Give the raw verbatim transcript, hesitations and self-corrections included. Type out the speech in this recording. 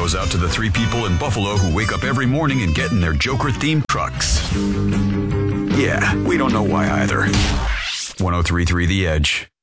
goes out to the three people in Buffalo who wake up every morning and get in their Joker-themed trucks. Yeah, we don't know why either. one oh three point three The Edge.